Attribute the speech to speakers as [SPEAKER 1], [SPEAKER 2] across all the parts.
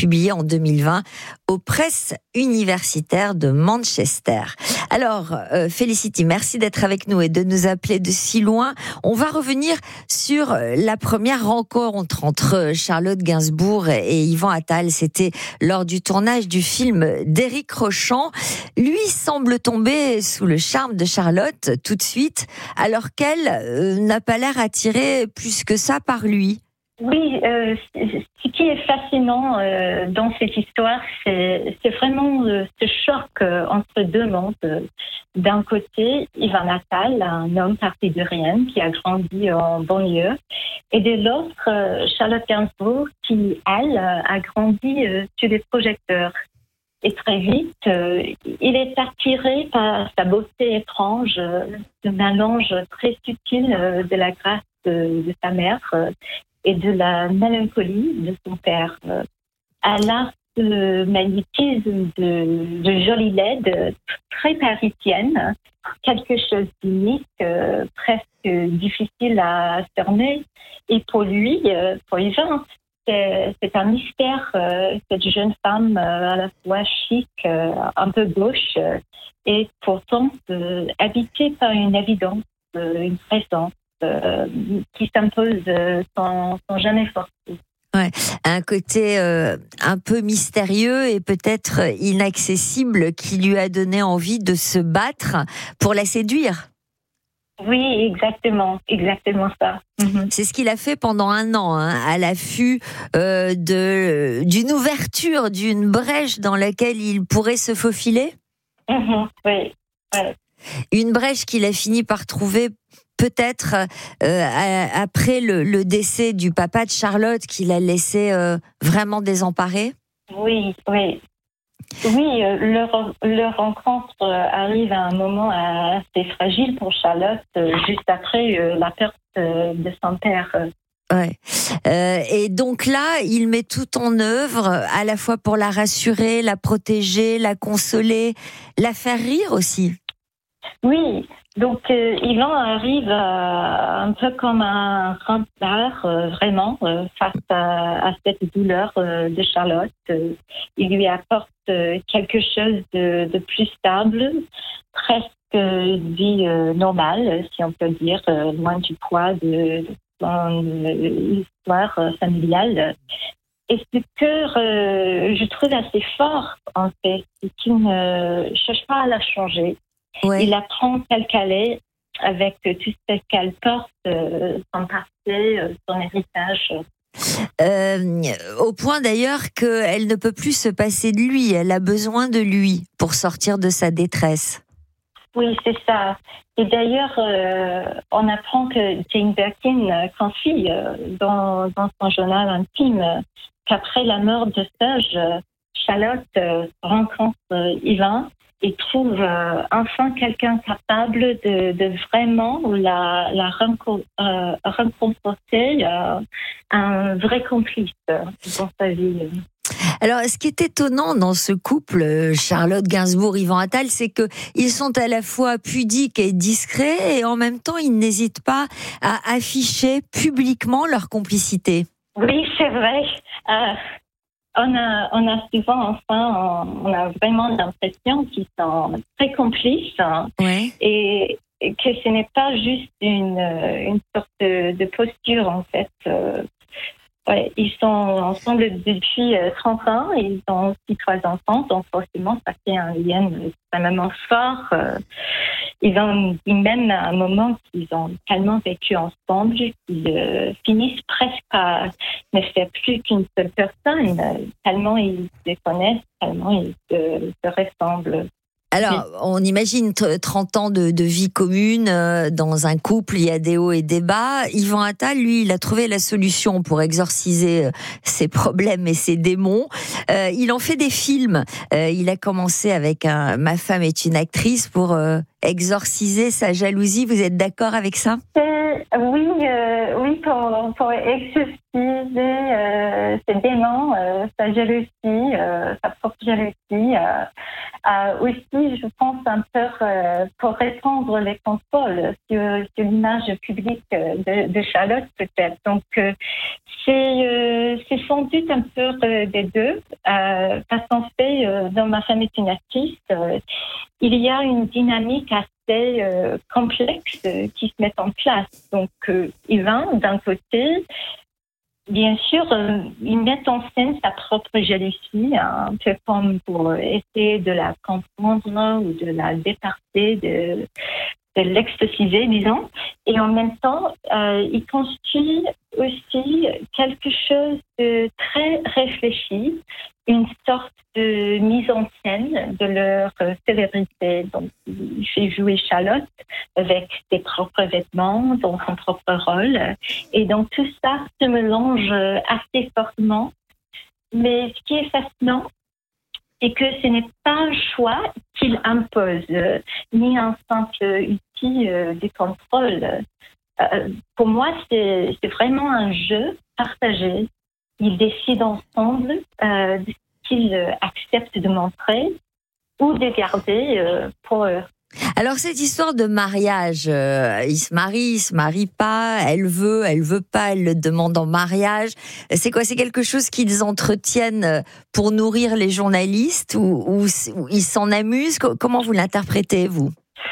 [SPEAKER 1] publié en 2020 aux presses universitaires de Manchester. Alors, Felicity, merci d'être avec nous et de nous appeler de si loin. On va revenir sur la première rencontre entre Charlotte Gainsbourg et Yvan Attal. C'était lors du tournage du film d'Éric Rochant. Lui semble tomber sous le charme de Charlotte tout de suite, alors qu'elle n'a pas l'air attirée plus que ça par lui.
[SPEAKER 2] Oui, ce qui est fascinant dans cette histoire, c'est vraiment ce choc entre deux mondes. D'un côté, Yvan Attal, un homme parti de rien, qui a grandi en banlieue, et de l'autre, Charlotte Gainsbourg, qui, elle, a grandi sous les projecteurs. Et très vite, il est attiré par sa beauté étrange, ce mélange très subtil de la grâce de sa mère et de la mélancolie de son père. Elle a ce magnétisme de jolie laide, très parisienne, quelque chose d'unique, presque difficile à cerner. Et pour lui, pour Yvan, c'est un mystère, cette jeune femme à la fois chic, un peu gauche, et pourtant habitée par une évidence, une présence qui s'impose sans jamais forcer.
[SPEAKER 1] Ouais, un côté un peu mystérieux et peut-être inaccessible qui lui a donné envie de se battre pour la séduire.
[SPEAKER 2] Oui, exactement ça.
[SPEAKER 1] C'est ce qu'il a fait pendant 1 an, à l'affût d'une ouverture, d'une brèche dans laquelle il pourrait se faufiler.
[SPEAKER 2] Oui.
[SPEAKER 1] Une brèche qu'il a fini par trouver peut-être après le décès du papa de Charlotte, qui l'a laissé vraiment désemparé.
[SPEAKER 2] Oui. Leur rencontre arrive à un moment assez fragile pour Charlotte, juste après la perte de son père.
[SPEAKER 1] Ouais. Et donc là, il met tout en œuvre, à la fois pour la rassurer, la protéger, la consoler, la faire rire aussi.
[SPEAKER 2] Oui, donc Yvan arrive un peu comme un rempart, vraiment, face à cette douleur de Charlotte. Il lui apporte quelque chose de plus stable, presque vie normale, si on peut dire, loin du poids de son histoire familiale. Et ce que je trouve assez fort, en fait, c'est qu'il ne cherche pas à la changer. Ouais. Il la prend telle qu'elle est, avec tout ce qu'elle porte, son passé, son héritage.
[SPEAKER 1] Au point d'ailleurs qu'elle ne peut plus se passer de lui, elle a besoin de lui pour sortir de sa détresse.
[SPEAKER 2] Oui, c'est ça. Et d'ailleurs, on apprend que Jane Birkin confie dans son journal intime qu'après la mort de Serge, Charlotte rencontre Yvan et trouve enfin quelqu'un capable de vraiment la réconforter, un vrai complice dans sa vie.
[SPEAKER 1] Alors, ce qui est étonnant dans ce couple, Charlotte Gainsbourg-Yvan Attal, c'est qu'ils sont à la fois pudiques et discrets, et en même temps, ils n'hésitent pas à afficher publiquement leur complicité.
[SPEAKER 2] Oui, c'est vrai. On a souvent, on a vraiment l'impression qu'ils sont très complices,
[SPEAKER 1] ouais.
[SPEAKER 2] Et que ce n'est pas juste une sorte de posture, en fait. Ouais, ils sont ensemble depuis 30 ans et ils ont aussi 3 enfants, donc forcément ça fait un lien extrêmement fort. Ils ont dit même à un moment qu'ils ont tellement vécu ensemble qu'ils finissent presque à ne faire plus qu'une seule personne, tellement ils se connaissent, tellement ils se ressemblent.
[SPEAKER 1] Alors, on imagine 30 ans de vie commune dans un couple, il y a des hauts et des bas. Yvan Attal, lui, il a trouvé la solution pour exorciser ses problèmes et ses démons. Il en fait des films. Il a commencé avec Ma femme est une actrice pour exorciser sa jalousie. Vous êtes d'accord avec ça ?
[SPEAKER 2] Oui, pour exorciser ses démons, sa jalousie, sa propre jalousie. Aussi, je pense un peu pour répandre les contrôles sur l'image publique de Charlotte, peut-être. Donc, c'est sans doute un peu des deux. Parce qu'en fait, dans ma famille artiste, il y a une dynamique assez complexe qui se met en place. Donc, Yvan, d'un côté, bien sûr, il met en scène sa propre jalousie, un peu comme pour essayer de la comprendre ou de la départer, de l'extasiser, disons. Et en même temps, il construit aussi quelque chose de très réfléchi, une sorte de mise en scène de leur célébrité. Donc, il fait jouer Charlotte avec ses propres vêtements, dans son propre rôle. Et donc, tout ça se mélange assez fortement. Mais ce qui est fascinant, c'est que ce n'est pas un choix qu'il impose, ni un simple outil de contrôle. Pour moi, c'est vraiment un jeu partagé. Ils décident ensemble de ce qu'ils acceptent de montrer ou de garder pour eux.
[SPEAKER 1] Alors cette histoire de mariage, il se marie pas, elle veut pas, elle le demande en mariage. C'est quoi? C'est quelque chose qu'ils entretiennent pour nourrir les journalistes ou ils s'en amusent? Comment vous l'interprétez, vous?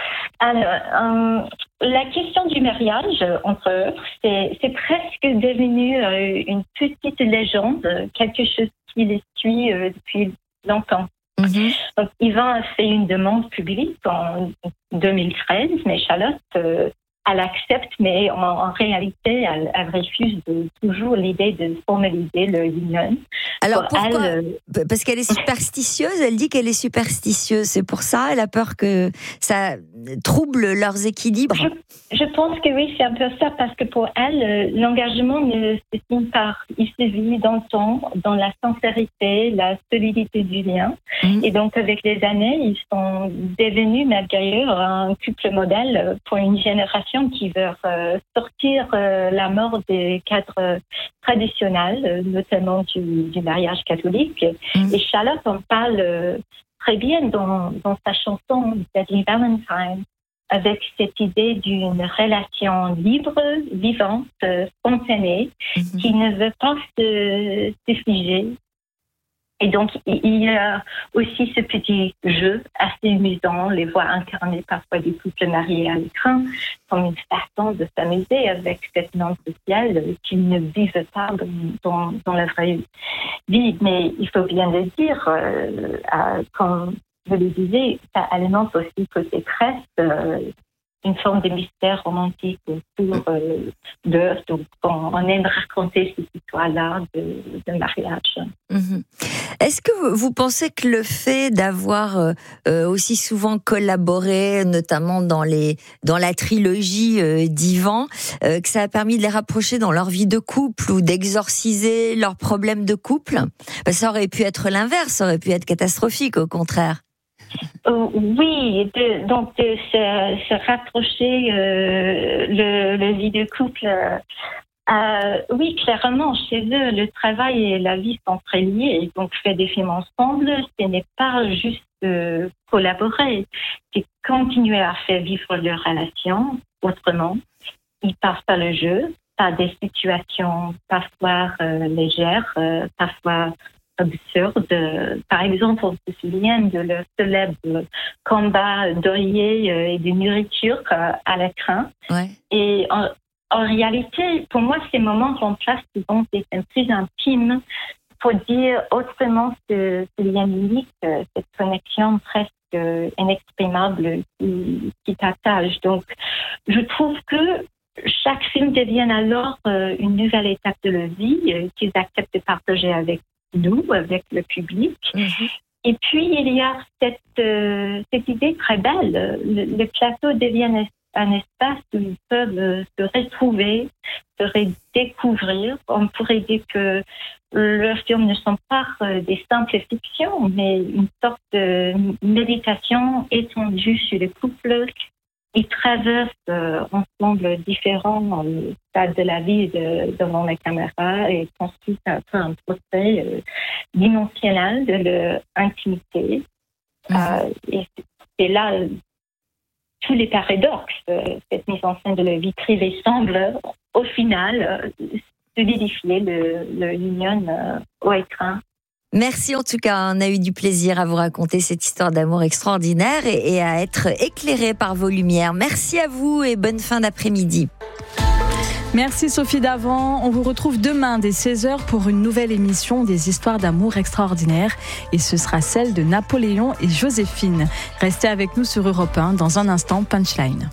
[SPEAKER 2] Alors, la question du mariage entre eux, c'est presque devenu une petite légende, quelque chose qui les suit depuis longtemps. Mm-hmm. Donc, Yvan a fait une demande publique en 2013, mais Charlotte, elle accepte, mais en réalité, elle refuse toujours l'idée de formaliser le union.
[SPEAKER 1] Alors pourquoi? Parce qu'elle est superstitieuse, elle dit qu'elle est superstitieuse, c'est pour ça, elle a peur que ça trouble leurs équilibres.
[SPEAKER 2] Je pense que oui, c'est un peu ça, parce que pour elle, l'engagement ne se signe pas, il se vit dans le temps, dans la sincérité, la solidité du lien. Et donc, avec les années, ils sont devenus, malgré eux, un couple modèle pour une génération qui veut sortir la mort des cadres traditionnels, notamment du mariage catholique. Et Charlotte en parle très bien dans sa chanson Deadly Valentine, avec cette idée d'une relation libre, vivante, spontanée, qui ne veut pas se figer. Et donc, il y a aussi ce petit jeu assez amusant, les voix incarnées parfois des couples mariés à l'écran, comme une façon de s'amuser avec cette norme sociale qu'ils ne vivent pas dans la vraie vie. Mais il faut bien le dire, comme je le disais, ça alimente aussi côté presse, une forme de mystère romantique autour d'eux. Donc, on aime raconter cette histoire-là de mariage.
[SPEAKER 1] Est-ce que vous pensez que le fait d'avoir aussi souvent collaboré, notamment dans la trilogie d'Yvan, que ça a permis de les rapprocher dans leur vie de couple ou d'exorciser leurs problèmes de couple? Ça aurait pu être l'inverse, ça aurait pu être catastrophique, au contraire.
[SPEAKER 2] Oui, donc de se rapprocher le vie de couple. Oui, clairement, chez eux, le travail et la vie sont très liés. Donc, faire des films ensemble, ce n'est pas juste collaborer, c'est continuer à faire vivre leur relation autrement. Ils passent par le jeu, par des situations parfois légères, parfois absurde. Par exemple, on se souvient de leur célèbre combat d'oreiller et de nourriture à l'écran. Ouais. Et en réalité, pour moi, ces moments remplacent souvent des scènes plus intimes pour dire autrement ce lien unique, cette connexion presque inexprimable qui t'attache. Donc, je trouve que chaque film devient alors une nouvelle étape de leur vie qu'ils acceptent de partager avec nous, avec le public. Et puis, il y a cette idée très belle. Le plateau devient un espace où ils peuvent se retrouver, se redécouvrir. On pourrait dire que leurs films ne sont pas des simples fictions, mais une sorte de méditation étendue sur le couple, ils traversent ensemble différents stades de la vie devant la caméra et construisent un peu un portrait dimensionnel de leur intimité. Et c'est là tous les paradoxes. Cette mise en scène de la vie privée semble, au final, solidifier l'union au écran.
[SPEAKER 1] Merci en tout cas, on a eu du plaisir à vous raconter cette histoire d'amour extraordinaire et à être éclairé par vos lumières. Merci à vous et bonne fin d'après-midi.
[SPEAKER 3] Merci Sophie Davant. On vous retrouve demain dès 16h pour une nouvelle émission des histoires d'amour extraordinaires et ce sera celle de Napoléon et Joséphine. Restez avec nous sur Europe 1 dans un instant, Punchline.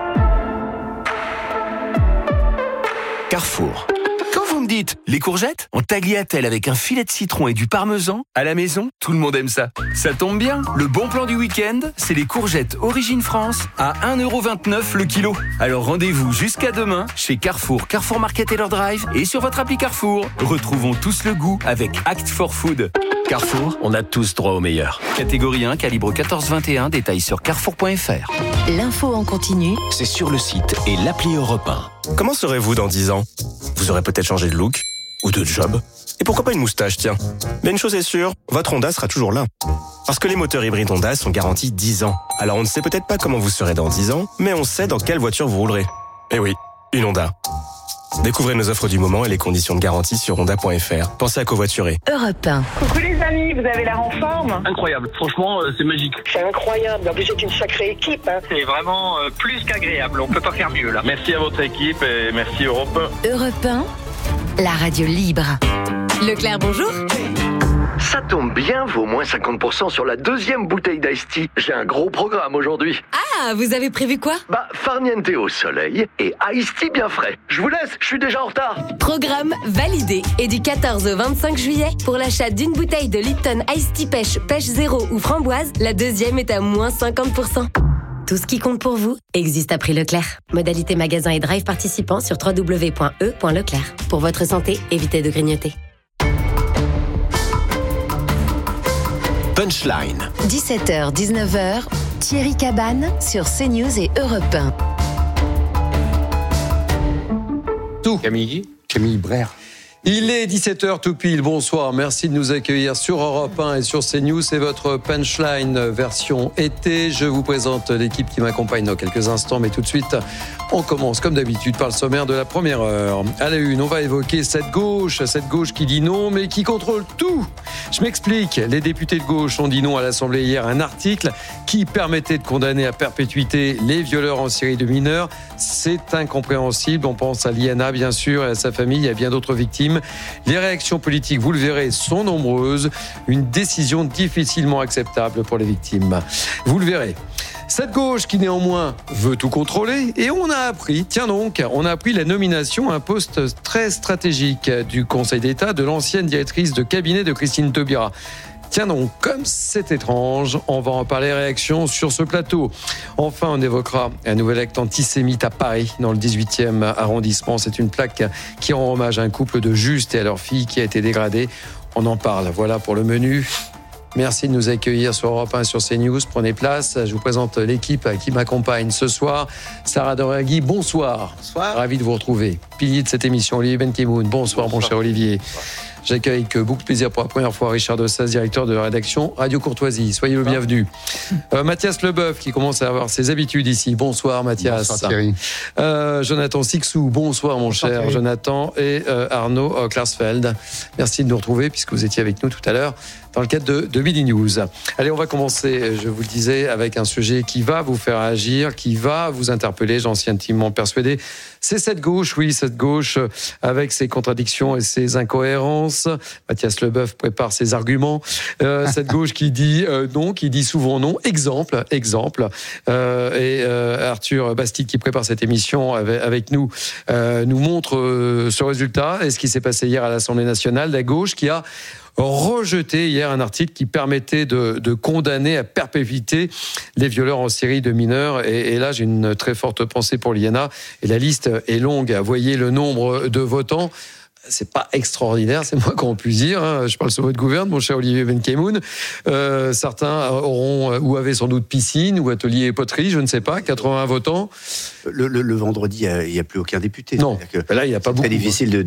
[SPEAKER 4] Carrefour. Vous me dites, les courgettes en tagliatelle avec un filet de citron et du parmesan à la maison, tout le monde aime ça. Ça tombe bien, le bon plan du week-end, c'est les courgettes Origine France à 1,29€ le kilo. Alors rendez-vous jusqu'à demain chez Carrefour, Carrefour Market et leur drive et sur votre appli Carrefour. Retrouvons tous le goût avec Act for Food. Carrefour, on a tous droit au meilleur. Catégorie 1, calibre 14-21, détails sur carrefour.fr.
[SPEAKER 5] L'info en continu,
[SPEAKER 4] c'est sur le site et l'appli Europe 1.
[SPEAKER 6] Comment serez-vous dans 10 ans ? Vous aurez peut-être changé de look ou de job. Et pourquoi pas une moustache, tiens. Mais une chose est sûre, votre Honda sera toujours là. Parce que les moteurs hybrides Honda sont garantis 10 ans. Alors on ne sait peut-être pas comment vous serez dans 10 ans, mais on sait dans quelle voiture vous roulerez. Eh oui, une Honda. Découvrez nos offres du moment et les conditions de garantie sur honda.fr. Pensez à covoiturer.
[SPEAKER 5] Europe 1.
[SPEAKER 7] Coucou les amis, vous avez l'air en forme ?
[SPEAKER 8] Incroyable, franchement c'est magique.
[SPEAKER 7] C'est incroyable, en plus c'est une sacrée équipe.
[SPEAKER 8] C'est vraiment plus qu'agréable, on peut pas faire mieux là. Merci à votre équipe et merci Europe 1.
[SPEAKER 5] Europe 1, la radio libre. Leclerc, bonjour.
[SPEAKER 9] Ça tombe bien, vaut moins 50% sur la deuxième bouteille d'Ice Tea. J'ai un gros programme aujourd'hui.
[SPEAKER 5] Ah, vous avez prévu quoi ?
[SPEAKER 9] Farniente au soleil et Ice Tea bien frais. Je vous laisse, je suis déjà en retard.
[SPEAKER 5] Programme validé. Et du 14 au 25 juillet, pour l'achat d'une bouteille de Lipton Ice Tea Pêche Zéro ou Framboise, la deuxième est à moins 50%. Tout ce qui compte pour vous existe à prix Leclerc. Modalité magasin et drive participants sur www.e.leclerc. Pour votre santé, évitez de grignoter.
[SPEAKER 4] Punchline.
[SPEAKER 5] 17h, 19h, Thierry Cabane sur CNews et Europe 1.
[SPEAKER 10] Tout. Camille Brère. Il est 17h tout pile, bonsoir, merci de nous accueillir sur Europe 1 et sur CNews, c'est votre Punchline version été. Je vous présente l'équipe qui m'accompagne dans quelques instants, mais tout de suite, on commence comme d'habitude par le sommaire de la première heure. À la une, on va évoquer cette gauche qui dit non, mais qui contrôle tout. Je m'explique, les députés de gauche ont dit non à l'Assemblée hier à un article qui permettait de condamner à perpétuité les violeurs en série de mineurs. C'est incompréhensible, on pense à l'INA bien sûr et à sa famille et à bien d'autres victimes. Les réactions politiques, vous le verrez, sont nombreuses. Une décision difficilement acceptable pour les victimes. Vous le verrez. Cette gauche qui néanmoins veut tout contrôler et on a appris la nomination à un poste très stratégique du Conseil d'État de l'ancienne directrice de cabinet de Christine Taubira. Tiens donc, comme c'est étrange, on va en parler, réaction sur ce plateau. Enfin, on évoquera un nouvel acte antisémite à Paris, dans le 18e arrondissement. C'est une plaque qui rend hommage à un couple de justes et à leur fille qui a été dégradée. On en parle, voilà pour le menu. Merci de nous accueillir sur Europe 1 sur CNews. Prenez place. Je vous présente l'équipe qui m'accompagne ce soir. Sarah Doraghi, bonsoir. Bonsoir. Ravi de vous retrouver. Pilier de cette émission, Olivier Benkemoun. Bonsoir, mon cher Olivier. J'accueille avec beaucoup de plaisir pour la première fois Richard Dossas, directeur de la rédaction Radio Courtoisie. Soyez le bienvenu. Mathias Leboeuf, qui commence à avoir ses habitudes ici. Bonsoir Mathias.
[SPEAKER 11] Bonsoir Thierry.
[SPEAKER 10] Jonathan Sixou, bonsoir mon cher Thierry. Jonathan. Et Arnaud Klarsfeld. Merci de nous retrouver puisque vous étiez avec nous tout à l'heure dans le cadre de Midi News. Allez, on va commencer, je vous le disais, avec un sujet qui va vous faire agir, qui va vous interpeller, j'en suis intimement persuadé. C'est cette gauche, avec ses contradictions et ses incohérences. Mathias Leboeuf prépare ses arguments. Cette gauche qui dit non, qui dit souvent non. Exemple. Et Arthur Bastide, qui prépare cette émission avec nous, nous montre ce résultat et ce qui s'est passé hier à l'Assemblée nationale. La gauche qui a rejeté hier un article qui permettait de condamner à perpétuité les violeurs en série de mineurs. Et là, j'ai une très forte pensée pour l'INA. Et la liste est longue. Voyez le nombre de votants. c'est pas extraordinaire, c'est moins qu'on puisse dire. Hein. Je parle sous votre gouverne, mon cher Olivier Benkemoun. Certains auront ou avaient sans doute piscine ou atelier poterie, je ne sais pas. 80 votants.
[SPEAKER 11] Le vendredi, il n'y a plus aucun député.
[SPEAKER 10] Non, là il n'y a pas beaucoup.
[SPEAKER 11] C'est très difficile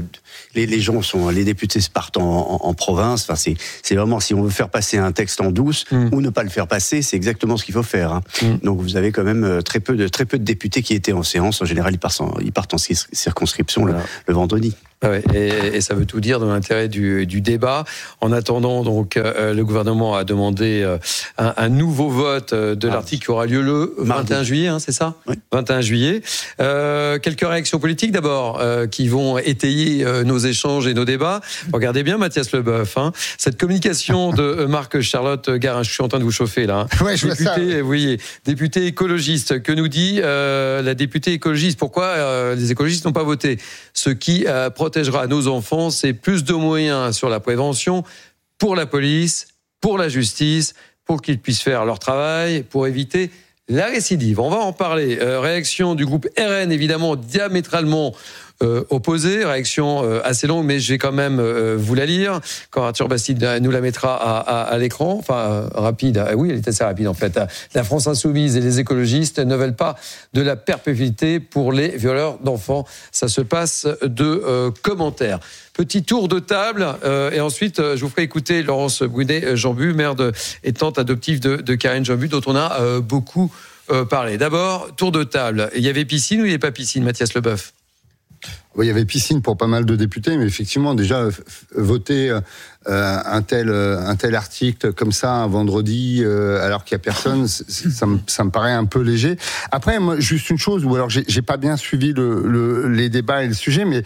[SPEAKER 11] les députés se partent en province. Enfin, c'est vraiment, si on veut faire passer un texte en douce ou ne pas le faire passer, c'est exactement ce qu'il faut faire. Hein. Donc vous avez quand même très peu de députés qui étaient en séance. En général, ils partent en circonscription le vendredi.
[SPEAKER 10] Ah ouais, et ça veut tout dire dans l'intérêt du débat. En attendant, donc, le gouvernement a demandé un nouveau vote de l'article qui aura lieu le 21 juillet, hein, c'est ça ?
[SPEAKER 11] Oui.
[SPEAKER 10] 21 juillet. Quelques réactions politiques d'abord qui vont étayer nos échanges et nos débats. Regardez bien Mathias Leboeuf. Hein. Cette communication de Marc-Charlotte Garin, je suis en train de vous chauffer là. Hein.
[SPEAKER 12] Ouais, je vois ça.
[SPEAKER 10] Vous voyez, députée écologiste. Que nous dit la députée écologiste ? Pourquoi les écologistes n'ont pas voté ? Ce qui protégera nos enfants, c'est plus de moyens sur la prévention pour la police, pour la justice, pour qu'ils puissent faire leur travail, pour éviter la récidive. On va en parler. Réaction du groupe RN, évidemment, diamétralement opposée. Réaction assez longue, mais je vais quand même vous la lire. Quand Arthur Bastide nous la mettra à l'écran. Enfin, rapide. Oui, elle est assez rapide, en fait. La France insoumise et les écologistes ne veulent pas de la perpétuité pour les violeurs d'enfants. Ça se passe de commentaires. Petit tour de table, et ensuite, je vous ferai écouter Laurence Brunet-Jambu, mère et tante adoptive de Karine Jambu, dont on a beaucoup parlé. D'abord, tour de table. Il y avait piscine ou il n'y avait pas piscine, Mathias Leboeuf ?
[SPEAKER 12] Oui, il y avait piscine pour pas mal de députés, mais effectivement, déjà, voter un tel article comme ça un vendredi, alors qu'il n'y a personne, ça me paraît un peu léger. Après, moi, juste une chose, ou alors j'ai pas bien suivi les débats et le sujet, mais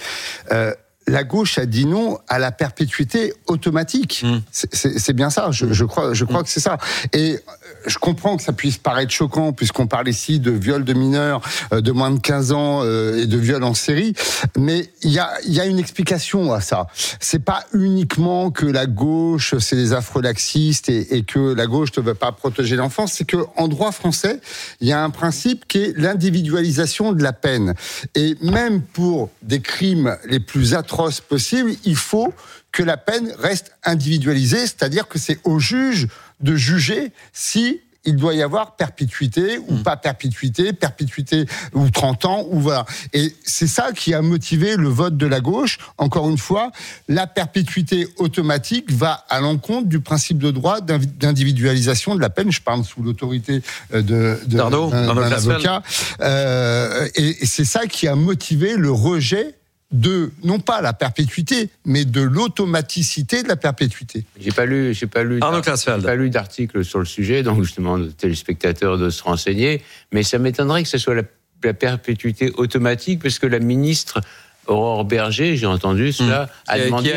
[SPEAKER 12] la gauche a dit non à la perpétuité automatique. C'est bien ça, je crois que c'est ça. Et je comprends que ça puisse paraître choquant, puisqu'on parle ici de viol de mineurs de moins de 15 ans et de viol en série, mais il y a une explication à ça. C'est pas uniquement que la gauche, c'est des afro-laxistes et que la gauche ne veut pas protéger l'enfant, c'est que en droit français, il y a un principe qui est l'individualisation de la peine. Et même pour des crimes les plus atroces possibles, il faut que la peine reste individualisée, c'est-à-dire que c'est au juge de juger si il doit y avoir perpétuité ou pas perpétuité ou 30 ans, ou voilà. Et c'est ça qui a motivé le vote de la gauche. Encore une fois, la perpétuité automatique va à l'encontre du principe de droit d'individualisation de la peine. Je parle sous l'autorité d'un avocat. Et c'est ça qui a motivé le rejet de, non pas la perpétuité, mais de l'automaticité de la perpétuité.
[SPEAKER 13] J'ai pas lu d'article sur le sujet, donc justement, aux téléspectateurs de se renseigner, mais ça m'étonnerait que ce soit la perpétuité automatique, parce que la ministre Aurore Berger, j'ai entendu cela, a demandé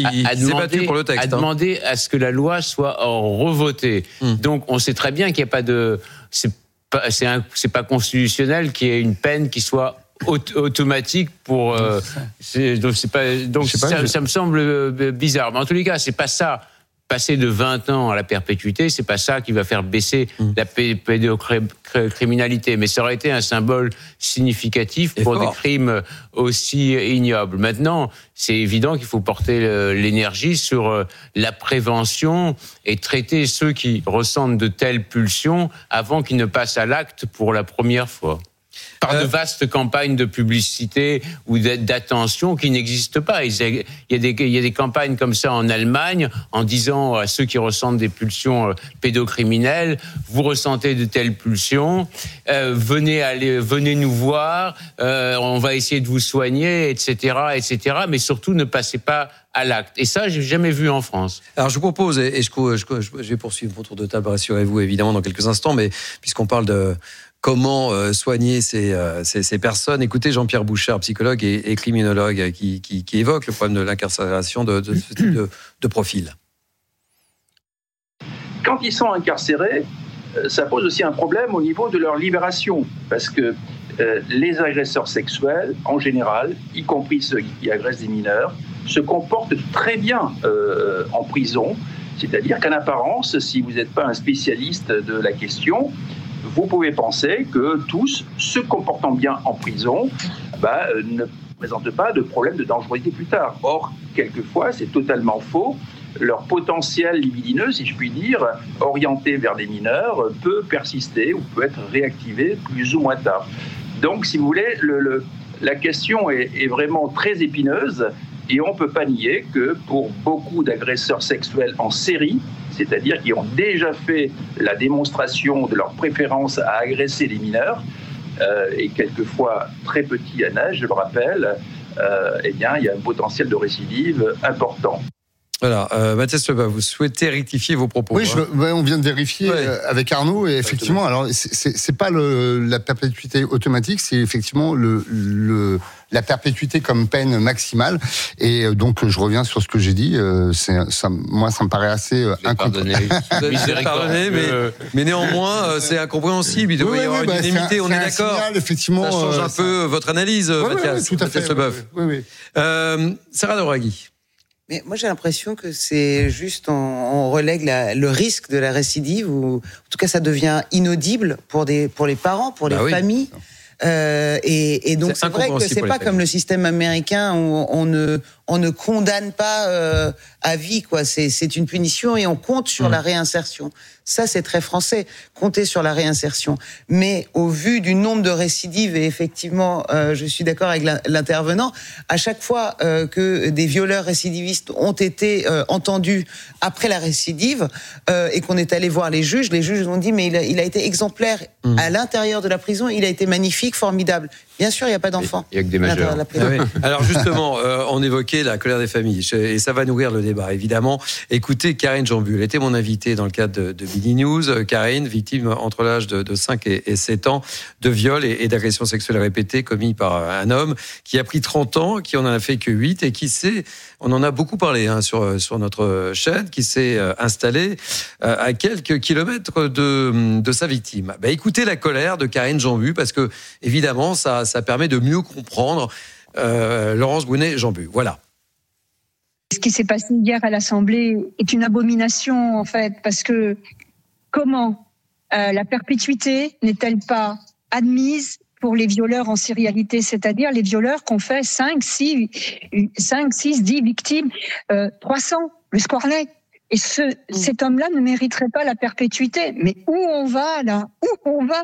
[SPEAKER 13] à ce que la loi soit revotée. Donc, on sait très bien qu'il n'y a pas de... C'est pas constitutionnel qu'il y ait une peine qui soit automatique pour ça me semble bizarre, mais en tous les cas c'est pas ça. Passer de 20 ans à la perpétuité, c'est pas ça qui va faire baisser la pédocriminalité, mais ça aurait été un symbole significatif pour des crimes aussi ignobles. Maintenant, c'est évident qu'il faut porter l'énergie sur la prévention et traiter ceux qui ressentent de telles pulsions avant qu'ils ne passent à l'acte pour la première fois. Par de vastes campagnes de publicité ou d'attention qui n'existent pas. Il y a des campagnes comme ça en Allemagne en disant à ceux qui ressentent des pulsions pédocriminelles, vous ressentez de telles pulsions, venez nous voir, on va essayer de vous soigner, etc., mais surtout ne passez pas à l'acte. Et ça, j'ai jamais vu en France.
[SPEAKER 10] Alors, je vous propose, et je vais poursuivre mon tour de table, rassurez-vous, évidemment, dans quelques instants, mais puisqu'on parle de comment soigner ces personnes. Écoutez Jean-Pierre Bouchard, psychologue et criminologue, qui évoque le problème de l'incarcération de ce type de profil.
[SPEAKER 14] Quand ils sont incarcérés, ça pose aussi un problème au niveau de leur libération, parce que les agresseurs sexuels, en général, y compris ceux qui agressent des mineurs, se comportent très bien en prison. C'est-à-dire qu'en apparence, si vous n'êtes pas un spécialiste de la question, vous pouvez penser que tous, se comportant bien en prison, ne présentent pas de problème de dangerosité plus tard. Or, quelquefois, c'est totalement faux. Leur potentiel libidineux, si je puis dire, orienté vers des mineurs, peut persister ou peut être réactivé plus ou moins tard. Donc, si vous voulez, la question est vraiment très épineuse et on ne peut pas nier que pour beaucoup d'agresseurs sexuels en série, c'est-à-dire qui ont déjà fait la démonstration de leur préférence à agresser les mineurs, et quelquefois très petits à âge, je le rappelle, eh bien, il y a un potentiel de récidive important.
[SPEAKER 10] Voilà, Mathias Lebas, vous souhaitez rectifier vos propos.
[SPEAKER 12] Oui, on vient de vérifier avec Arnaud, et effectivement, alors c'est pas la perpétuité automatique, c'est effectivement la perpétuité comme peine maximale. Et donc, je reviens sur ce que j'ai dit. Moi, ça me paraît assez incompréhensible.
[SPEAKER 10] Pardonné, mais néanmoins, c'est incompréhensible. Il devrait y avoir une unanimité, on est d'accord.
[SPEAKER 12] Signal, effectivement,
[SPEAKER 10] ça change un peu votre analyse, Mathias.
[SPEAKER 12] Tout à fait.
[SPEAKER 10] Sarah Doraghi.
[SPEAKER 15] Mais moi, j'ai l'impression que c'est juste, on relègue le risque de la récidive, ou en tout cas, ça devient inaudible pour les parents, pour les familles. Et donc, c'est vrai que c'est pas comme le système américain où on ne condamne pas à vie, quoi. C'est une punition et on compte sur la réinsertion. Ça, c'est très français, compter sur la réinsertion. Mais au vu du nombre de récidives, et effectivement, je suis d'accord avec l'intervenant, à chaque fois que des violeurs récidivistes ont été entendus après la récidive et qu'on est allé voir les juges ont dit mais il a été exemplaire à l'intérieur de la prison, il a été magnifique, formidable. Bien sûr, il n'y a pas d'enfants.
[SPEAKER 13] Il n'y a que des majeurs.
[SPEAKER 10] Alors justement, on évoquait la colère des familles, et ça va nourrir le débat, évidemment. Écoutez, Karine Jeanbu, elle était mon invitée dans le cadre de Billy News. Karine, victime entre l'âge de 5 et 7 ans de viol et d'agressions sexuelles répétées commis par un homme qui a pris 30 ans, qui en a fait que 8 et qui on en a beaucoup parlé sur notre chaîne, qui s'est installé à quelques kilomètres de sa victime. Écoutez la colère de Karine Jeanbu, parce que évidemment, ça permet de mieux comprendre Laurence Brunet-Jeanbu. Voilà.
[SPEAKER 16] Ce qui s'est passé hier à l'Assemblée est une abomination, en fait, parce que comment la perpétuité n'est-elle pas admise pour les violeurs en sérialité, c'est-à-dire les violeurs qu'on fait 5, 6, 10 victimes, 300, le Squarneck. Et cet homme-là ne mériterait pas la perpétuité. Mais où on va, là ? Où on va ?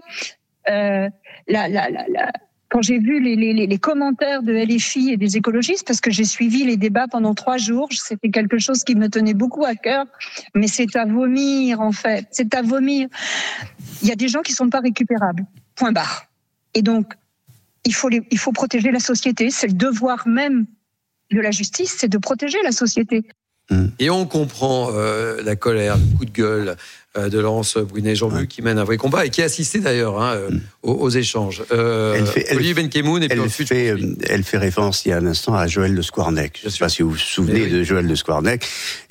[SPEAKER 16] Quand j'ai vu les commentaires de LFI et des écologistes, parce que j'ai suivi les débats pendant 3 jours, c'était quelque chose qui me tenait beaucoup à cœur, mais c'est à vomir, en fait. C'est à vomir. Il y a des gens qui sont pas récupérables. Point barre. Et donc, il faut protéger la société. C'est le devoir même de la justice, c'est de protéger la société.
[SPEAKER 10] Et on comprend la colère, le coup de gueule de Laurence Brunet-Jeanbu qui mène un vrai combat et qui a assisté d'ailleurs aux échanges. Olivier Benkemoun et puis ensuite...
[SPEAKER 11] Elle fait référence il y a un instant à Joël Le Squarneck. Je ne sais pas si vous vous souvenez de Joël Le Squarneck.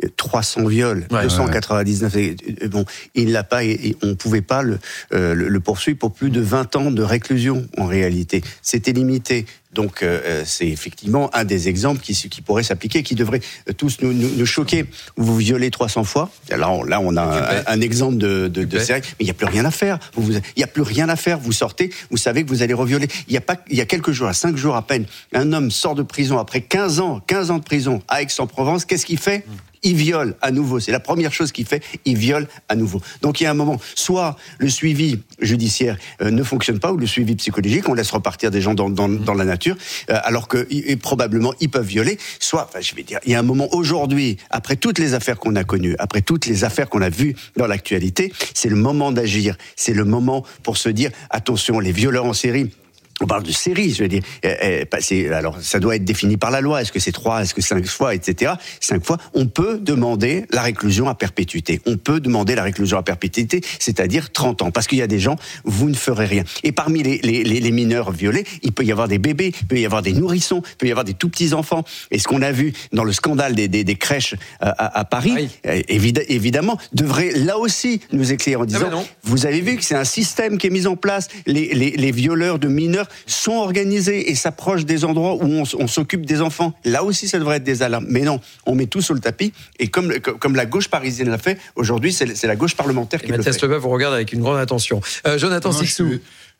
[SPEAKER 11] 300 viols, 299... Bon, il ne l'a pas et on ne pouvait pas le poursuivre pour plus de 20 ans de réclusion en réalité. C'était limité. Donc c'est effectivement un des exemples qui pourrait s'appliquer, qui devrait tous nous choquer. Vous violez 300 fois. Là on a un exemple de série, mais il n'y a plus rien à faire. Il n'y a plus rien à faire. Vous sortez, vous savez que vous allez revioler. Il y a quelques jours, 5 jours à peine, un homme sort de prison après 15 ans de prison à Aix-en-Provence. Qu'est-ce qu'il fait ? Il viole à nouveau. C'est la première chose qu'il fait. Il viole à nouveau. Donc il y a un moment, soit le suivi judiciaire ne fonctionne pas, ou le suivi psychologique, on laisse repartir des gens dans la nature, alors que probablement ils peuvent violer. Soit, je vais dire, il y a un moment aujourd'hui, après toutes les affaires qu'on a connues, après toutes les affaires qu'on a vues dans l'actualité, c'est le moment d'agir. C'est le moment pour se dire attention, les violeurs en série. On parle de série, je veux dire. Alors, ça doit être défini par la loi. Est-ce que c'est 3, est-ce que 5 fois, etc. 5 fois, on peut demander la réclusion à perpétuité. On peut demander la réclusion à perpétuité, c'est-à-dire 30 ans. Parce qu'il y a des gens, vous ne ferez rien. Et parmi les mineurs violés, il peut y avoir des bébés, il peut y avoir des nourrissons, il peut y avoir des tout petits enfants. Et ce qu'on a vu dans le scandale des crèches à Paris, évidemment, devrait là aussi nous éclairer en disant, vous avez vu que c'est un système qui est mis en place. Les violeurs de mineurs sont organisés et s'approchent des endroits où on s'occupe des enfants. Là aussi, ça devrait être des alarmes. Mais non, on met tout sur le tapis. Et comme la gauche parisienne l'a fait, aujourd'hui, c'est la gauche parlementaire qui le fait.
[SPEAKER 10] Mathias Lebas vous regarde avec une grande attention. Jonathan Sixou.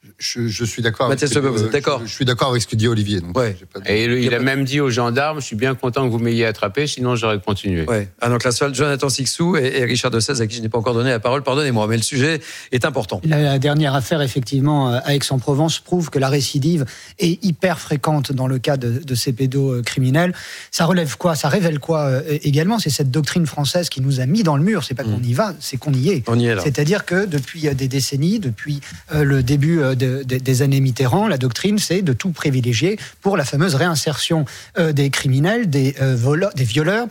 [SPEAKER 12] Je suis d'accord.
[SPEAKER 10] Mathias Leboeuf, vous êtes d'accord ?
[SPEAKER 12] Je suis d'accord avec ce que dit Olivier. Donc
[SPEAKER 13] Et il a même dit aux gendarmes, je suis bien content que vous m'ayez attrapé, sinon j'aurais continué.
[SPEAKER 10] Ouais. Ah, donc la seule, Jonathan Sixou et Richard Dessès, à qui je n'ai pas encore donné la parole, pardonnez-moi, mais le sujet est important.
[SPEAKER 17] La dernière affaire, effectivement, à Aix-en-Provence, prouve que la récidive est hyper fréquente dans le cas de ces pédocriminels. Ça relève quoi ? Ça révèle quoi également ? C'est cette doctrine française qui nous a mis dans le mur. C'est pas qu'on y va, c'est qu'on y est.
[SPEAKER 10] On y est là.
[SPEAKER 17] C'est-à-dire que depuis des décennies, depuis le début des années Mitterrand, la doctrine, c'est de tout privilégier pour la fameuse réinsertion des criminels, des violeurs,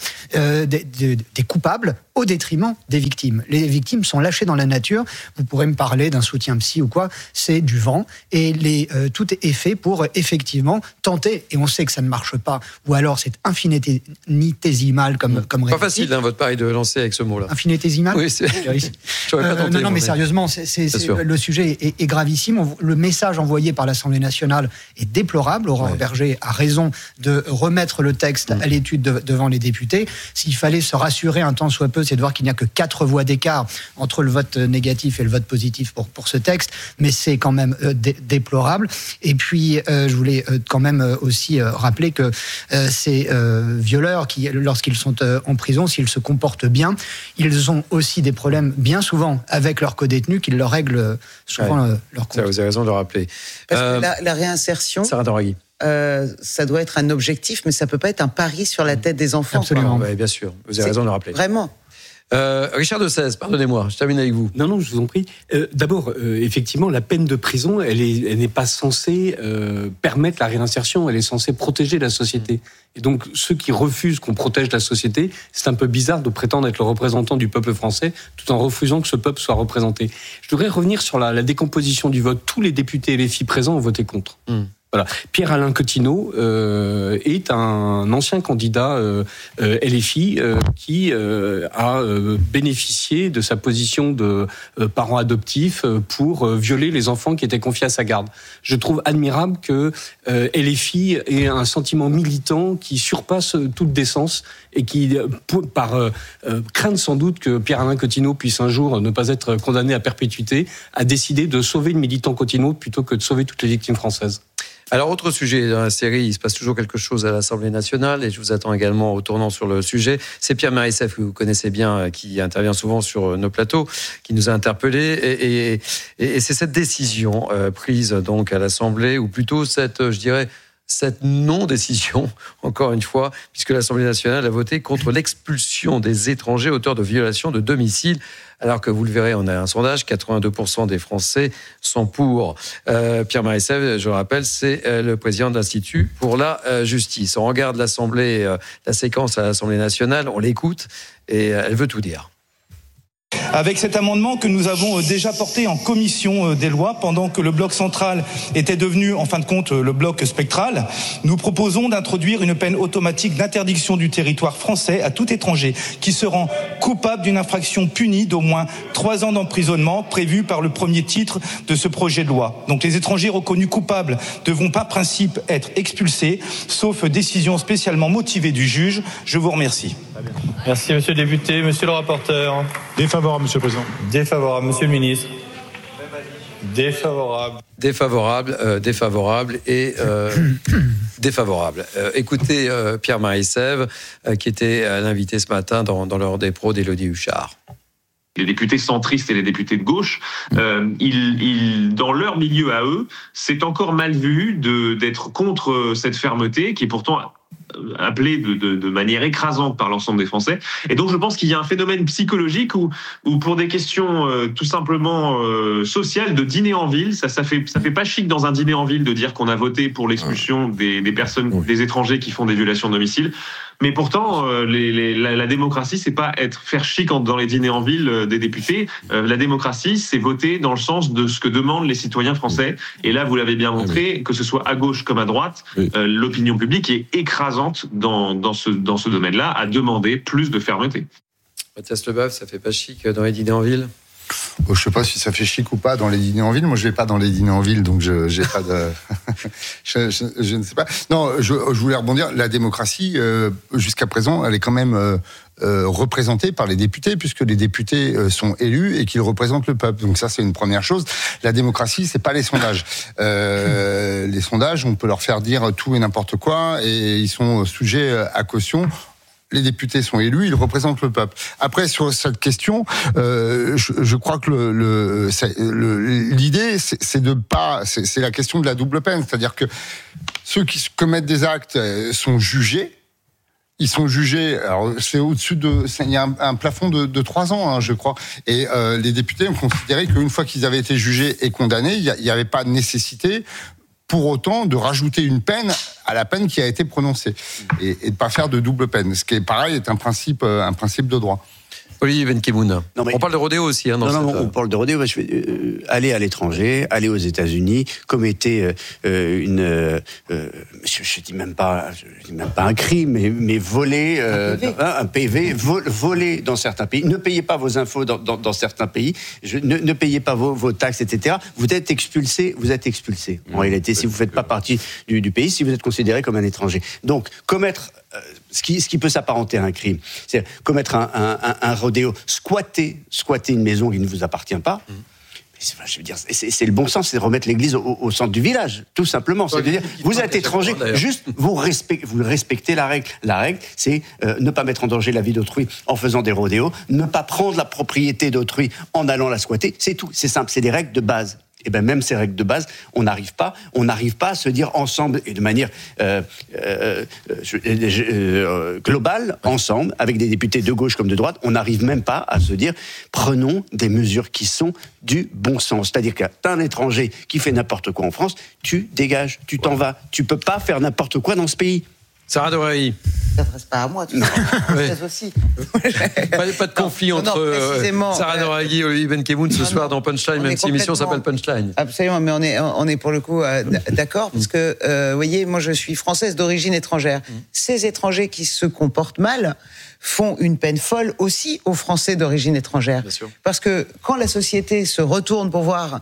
[SPEAKER 17] des coupables, au détriment des victimes. Les victimes sont lâchées dans la nature. Vous pourrez me parler d'un soutien psy ou quoi, c'est du vent. Et tout est fait pour effectivement tenter, et on sait que ça ne marche pas, ou alors c'est infinitésimal comme
[SPEAKER 10] Pas facile, votre pari de lancer avec ce mot-là.
[SPEAKER 17] Infinitésimal ?
[SPEAKER 10] Oui, j'aurais pas tenté.
[SPEAKER 17] Non, mais sérieusement, le sujet est gravissime. Le message envoyé par l'Assemblée nationale est déplorable. Aurore Berger a raison de remettre le texte à l'étude devant les députés. S'il fallait se rassurer un temps soit peu, c'est de voir qu'il n'y a que 4 voix d'écart entre le vote négatif et le vote positif pour ce texte, mais c'est quand même déplorable. Et puis, je voulais quand même aussi rappeler que ces violeurs, lorsqu'ils sont en prison, s'ils se comportent bien, ils ont aussi des problèmes, bien souvent, avec leurs codétenus, qui leur règlent souvent leur compte.
[SPEAKER 10] Ça, vous avez raison de le rappeler.
[SPEAKER 15] Parce que la réinsertion...
[SPEAKER 10] Sarah Doraghi.
[SPEAKER 15] Ça doit être un objectif, mais ça peut pas être un pari sur la tête des enfants.
[SPEAKER 10] Absolument, oui, bien sûr. Vous avez raison de le rappeler.
[SPEAKER 15] Vraiment.
[SPEAKER 10] Richard Dessès, pardonnez-moi, je termine avec vous.
[SPEAKER 18] Non, je vous en prie. D'abord, effectivement, la peine de prison, elle n'est pas censée permettre la réinsertion, elle est censée protéger la société. Et donc, ceux qui refusent qu'on protège la société, c'est un peu bizarre de prétendre être le représentant du peuple français, tout en refusant que ce peuple soit représenté. Je voudrais revenir sur la décomposition du vote. Tous les députés LFI présents ont voté contre. Voilà. Pierre-Alain Coutinho est un ancien candidat LFI qui a bénéficié de sa position de parent adoptif pour violer les enfants qui étaient confiés à sa garde. Je trouve admirable que LFI ait un sentiment militant qui surpasse toute décence et qui, par crainte sans doute que Pierre-Alain Coutinho puisse un jour ne pas être condamné à perpétuité, a décidé de sauver le militant Coutinho plutôt que de sauver toutes les victimes françaises.
[SPEAKER 10] Alors, autre sujet dans la série, il se passe toujours quelque chose à l'Assemblée nationale et je vous attends également au tournant sur le sujet. C'est Pierre Marissef, que vous connaissez bien, qui intervient souvent sur nos plateaux, qui nous a interpellés. Et c'est cette décision prise donc à l'Assemblée, ou plutôt cette non-décision, encore une fois, puisque l'Assemblée nationale a voté contre l'expulsion des étrangers auteurs de violations de domicile. Alors que vous le verrez, on a un sondage, 82% des Français sont pour. Pierre Marissef, je le rappelle, c'est le président de l'Institut pour la justice. On regarde l'Assemblée, la séquence à l'Assemblée nationale, on l'écoute et elle veut tout dire.
[SPEAKER 19] Avec cet amendement que nous avons déjà porté en commission des lois, pendant que le bloc central était devenu, en fin de compte, le bloc spectral, nous proposons d'introduire une peine automatique d'interdiction du territoire français à tout étranger qui se rend coupable d'une infraction punie d'au moins 3 ans d'emprisonnement prévue par le premier titre de ce projet de loi. Donc les étrangers reconnus coupables devront par principe être expulsés, sauf décision spécialement motivée du juge. Je vous remercie.
[SPEAKER 20] Merci, monsieur le député. Monsieur le rapporteur.
[SPEAKER 21] Défavorable, monsieur le président.
[SPEAKER 20] Défavorable, monsieur le ministre. Défavorable.
[SPEAKER 10] Défavorable et défavorable. Écoutez Pierre Marissef, qui était l'invité ce matin dans l'heure des pros d'Élodie Huchard.
[SPEAKER 22] Les députés centristes et les députés de gauche, dans leur milieu à eux, c'est encore mal vu d'être contre cette fermeté qui est pourtant appelée de manière écrasante par l'ensemble des Français. Et donc je pense qu'il y a un phénomène psychologique où pour des questions tout simplement sociales, de dîner en ville, ça fait pas chic dans un dîner en ville de dire qu'on a voté pour l'expulsion des personnes, des étrangers qui font des violations de domicile. Mais pourtant, la démocratie, c'est pas faire chic dans les dîners en ville des députés. La démocratie, c'est voter dans le sens de ce que demandent les citoyens français. Et là, vous l'avez bien montré, que ce soit à gauche comme à droite, l'opinion publique est écrasante dans ce domaine-là, à demander plus de fermeté.
[SPEAKER 10] Mathias Leboeuf, ça fait pas chic dans les dîners en ville ?
[SPEAKER 12] Je sais pas si ça fait chic ou pas dans les dîners en ville. Moi, je vais pas dans les dîners en ville, donc j'ai pas de. je ne sais pas. Non, je voulais rebondir. La démocratie, jusqu'à présent, elle est quand même représentée par les députés, puisque les députés sont élus et qu'ils représentent le peuple. Donc ça, c'est une première chose. La démocratie, c'est pas les sondages. Les sondages, on peut leur faire dire tout et n'importe quoi, et ils sont sujets à caution. Les députés sont élus, ils représentent le peuple. Après, sur cette question, je crois que l'idée, c'est de pas, c'est la question de la double peine, c'est-à-dire que ceux qui commettent des actes sont jugés. Ils sont jugés. Alors, c'est au-dessus de, il y a un plafond de 3 ans, je crois. Et les députés ont considéré qu'une fois qu'ils avaient été jugés et condamnés, il n'y avait pas de nécessité pour autant de rajouter une peine à la peine qui a été prononcée et de pas faire de double peine. Ce qui est pareil est un principe de droit.
[SPEAKER 10] Olivier Benkemoun. On parle de rodéo aussi.
[SPEAKER 11] On parle de rodéo. Aller à l'étranger, aller aux États-Unis, commettez je dis même pas un crime, mais voler un PV, voler dans certains pays. Ne payez pas vos infos dans certains pays. Ne payez pas vos taxes, etc. Vous êtes expulsé. En réalité, si vous faites pas partie du pays, si vous êtes considéré comme un étranger. Donc, commettre ce qui peut s'apparenter à un crime, c'est commettre un rodéo, squatter une maison qui ne vous appartient pas. Je veux dire, c'est le bon sens, c'est de remettre l'église au centre du village, tout simplement. C'est-à-dire, vous êtes étranger, juste vous respectez la règle. La règle, c'est ne pas mettre en danger la vie d'autrui en faisant des rodéos, ne pas prendre la propriété d'autrui en allant la squatter. C'est tout, c'est simple, c'est des règles de base. Et bien même ces règles de base, on n'arrive pas à se dire ensemble et de manière globale, ensemble, avec des députés de gauche comme de droite, on n'arrive même pas à se dire prenons des mesures qui sont du bon sens. C'est-à-dire que t'as un étranger qui fait n'importe quoi en France, tu dégages, tu t'en vas. Tu peux pas faire n'importe quoi dans ce pays.
[SPEAKER 10] Sarah Dorahi.
[SPEAKER 15] Ça ne s'adresse pas à moi, tu sais aussi.
[SPEAKER 10] Pas de conflit entre Sarah Dorahi et Olivier Benkemoun ce soir dans Punchline, même si l'émission s'appelle Punchline.
[SPEAKER 15] Absolument, mais on est pour le coup d'accord, parce que, vous voyez, moi je suis française d'origine étrangère. Ces étrangers qui se comportent mal font une peine folle aussi aux Français d'origine étrangère. Parce que quand la société se retourne pour voir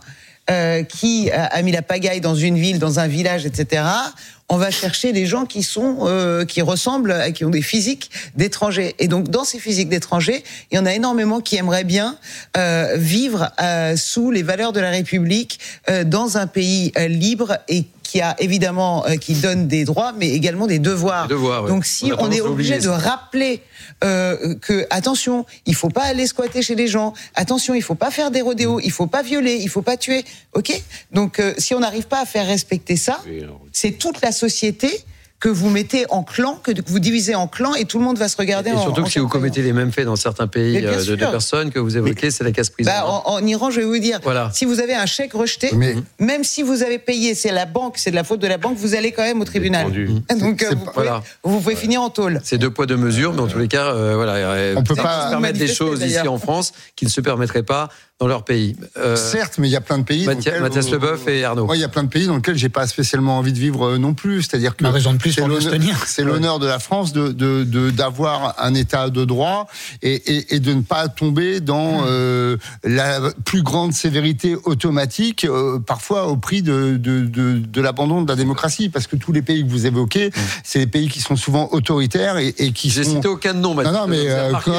[SPEAKER 15] qui a mis la pagaille dans une ville, dans un village, etc., on va chercher des gens qui ressemblent, qui ont des physiques d'étrangers. Et donc, dans ces physiques d'étrangers, il y en a énormément qui aimeraient bien vivre sous les valeurs de la République, dans un pays libre et qui a évidemment, qui donne des droits, mais également des devoirs. Donc, si on est obligé de rappeler que, attention, il faut pas aller squatter chez les gens, attention, il faut pas faire des rodéos, il faut pas violer, il faut pas tuer, ok ? Donc, si on n'arrive pas à faire respecter ça, c'est toute la société que vous mettez en clan, que vous divisez en clans, et tout le monde va se regarder.
[SPEAKER 10] Et surtout que si vous commettez les mêmes faits dans certains pays de personnes que vous évoquez, c'est la casse prison.
[SPEAKER 15] En Iran, je vais vous dire, si vous avez un chèque rejeté, même si vous avez payé, c'est la banque, c'est de la faute de la banque, vous allez quand même au tribunal. Donc vous pouvez finir en tôle.
[SPEAKER 10] C'est 2 poids 2 mesures, mais en tous les cas, on peut pas se permettre des choses ici en France qui ne se permettraient pas dans leur pays.
[SPEAKER 12] Certes, mais il y a plein de pays.
[SPEAKER 10] Mathias Leboeuf et Arnaud.
[SPEAKER 12] Moi, il y a plein de pays dans lesquels j'ai pas spécialement envie de vivre non plus. C'est-à-dire que
[SPEAKER 17] raison de plus
[SPEAKER 12] c'est l'honneur de la France d'avoir un État de droit et de ne pas tomber dans la plus grande sévérité automatique, parfois au prix de l'abandon de la démocratie. Parce que tous les pays que vous évoquez, c'est des pays qui sont souvent autoritaires et qui
[SPEAKER 10] J'ai cité aucun nom, Mathias.
[SPEAKER 12] Non, mais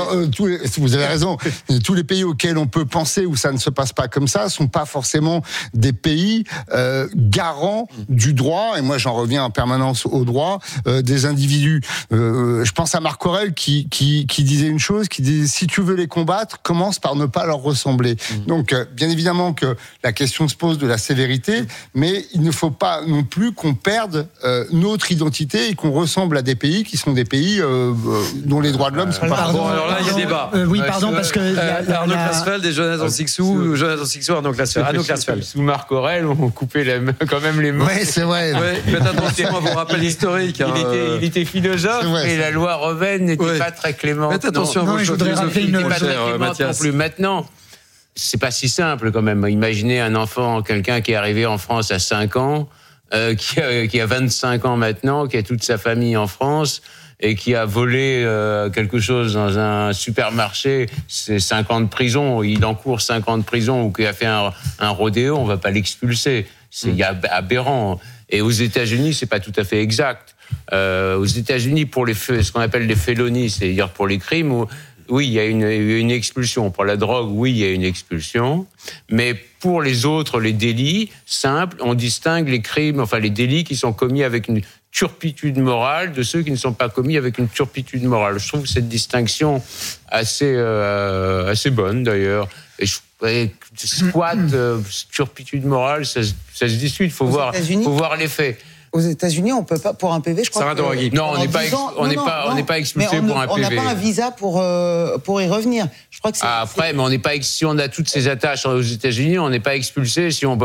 [SPEAKER 12] vous avez raison. Tous les pays auxquels on peut penser où ça ne se passe pas comme ça sont pas forcément des pays garants du droit. Et moi, j'en reviens en permanence au droit des individus. Je pense à Marc Aurèle qui disait une chose, qui disait si tu veux les combattre, commence par ne pas leur ressembler. Donc, bien évidemment que la question se pose de la sévérité, mais il ne faut pas non plus qu'on perde notre identité et qu'on ressemble à des pays qui sont des pays dont les droits de l'homme sont pas.
[SPEAKER 10] Bon, alors là, il y a débat.
[SPEAKER 17] Oui, pardon, parce que
[SPEAKER 10] Arnaud Klasfeld et Jonathan Sixou, Arnaud Klasfeld.
[SPEAKER 13] Sous Marc Aurèle, on coupait quand même les mains.
[SPEAKER 12] Oui, c'est vrai.
[SPEAKER 10] Faites attention à vos rappels historiques.
[SPEAKER 13] Il était philosophe et la loi Rovenne n'était pas très clémente.
[SPEAKER 10] Faites attention à vos choses philosophiques,
[SPEAKER 13] Mathias. Maintenant, c'est pas si simple quand même. Imaginez un enfant, quelqu'un qui est arrivé en France à 5 ans, qui a 25 ans maintenant, qui a toute sa famille en France, et qui a volé quelque chose dans un supermarché, c'est 5 ans de prison, il encourt 5 ans de prison, ou qui a fait un rodéo, on va pas l'expulser. C'est aberrant. Et aux États-Unis, c'est pas tout à fait exact. Aux États-Unis, pour ce qu'on appelle les félonies, c'est-à-dire pour les crimes, oui, il y a une expulsion. Pour la drogue, oui, il y a une expulsion. Mais pour les autres, les délits simples, on distingue les crimes, enfin les délits qui sont commis avec une turpitude morale de ceux qui ne sont pas commis avec une turpitude morale. Je trouve cette distinction assez bonne d'ailleurs. Et squat, turpitude morale, ça se discute. Il faut voir les faits.
[SPEAKER 15] Aux États-Unis, on peut pas pour un PV, je crois.
[SPEAKER 13] Non, on n'est pas expulsé pour un PV.
[SPEAKER 15] On n'a pas un visa pour y revenir. Je crois que c'est.
[SPEAKER 13] Après, mais on n'est pas si on a toutes ces attaches aux États-Unis, on n'est pas expulsé si on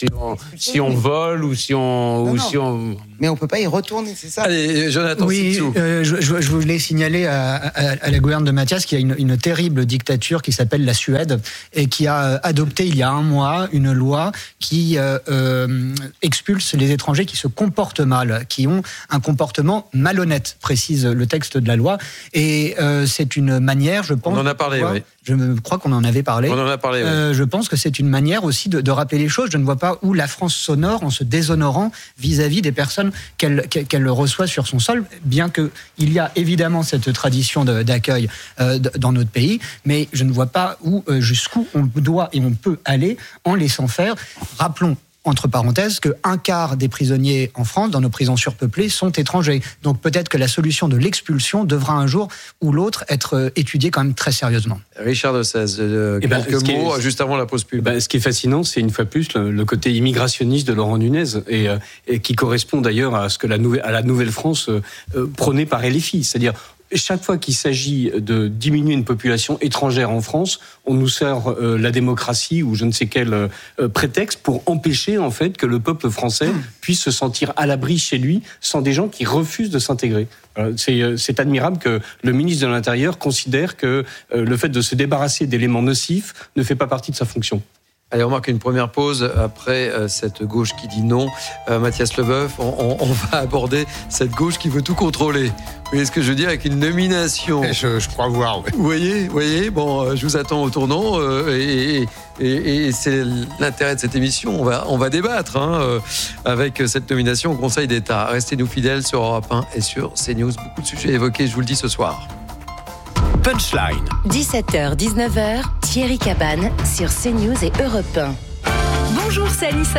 [SPEAKER 13] vole ou si on.
[SPEAKER 15] Mais on peut pas y retourner, c'est ça.
[SPEAKER 10] Allez, Jonathan.
[SPEAKER 17] Oui, je voulais signaler à la gouverne de Mathias qu'il y a une terrible dictature qui s'appelle la Suède et qui a adopté il y a un mois une loi qui expulse les étrangers qui se comportent mal, qui ont un comportement malhonnête, précise le texte de la loi. Et c'est une manière, je pense.
[SPEAKER 10] On en a parlé, oui.
[SPEAKER 17] Je crois qu'on en avait parlé.
[SPEAKER 10] On en a parlé, oui.
[SPEAKER 17] Je pense que c'est une manière aussi de rappeler les choses. Je ne vois pas où la France s'honore en se déshonorant vis-à-vis des personnes qu'elle reçoit sur son sol, bien qu'il y a évidemment cette tradition d'accueil dans notre pays, mais je ne vois pas jusqu'où on doit et on peut aller en laissant faire. Rappelons, entre parenthèses, qu'un quart des prisonniers en France, dans nos prisons surpeuplées, sont étrangers. Donc peut-être que la solution de l'expulsion devra un jour ou l'autre être étudiée quand même très sérieusement.
[SPEAKER 10] Richard de Sez, quelques mots juste avant la pause pub.
[SPEAKER 18] Ce qui est fascinant, c'est une fois plus le côté immigrationniste de Laurent Nunez, et qui correspond d'ailleurs à ce que la Nouvelle-France prônait par LFI, c'est-à-dire chaque fois qu'il s'agit de diminuer une population étrangère en France, on nous sert la démocratie ou je ne sais quel prétexte pour empêcher en fait que le peuple français puisse se sentir à l'abri chez lui sans des gens qui refusent de s'intégrer. C'est admirable que le ministre de l'Intérieur considère que le fait de se débarrasser d'éléments nocifs ne fait pas partie de sa fonction.
[SPEAKER 10] Allez, on marque une première pause après cette gauche qui dit non. Mathias Leboeuf, on va aborder cette gauche qui veut tout contrôler. Vous voyez ce que je veux dire, avec une nomination.
[SPEAKER 12] Je crois voir, oui.
[SPEAKER 10] Vous voyez, bon, je vous attends au tournant et c'est l'intérêt de cette émission. On va débattre avec cette nomination au Conseil d'État. Restez-nous fidèles sur Europe 1 et sur CNews. Beaucoup de sujets évoqués, je vous le dis ce soir.
[SPEAKER 2] Punchline. 17h, 19h, Thierry Cabane sur CNews et Europe 1.
[SPEAKER 21] Bonjour, c'est Alice.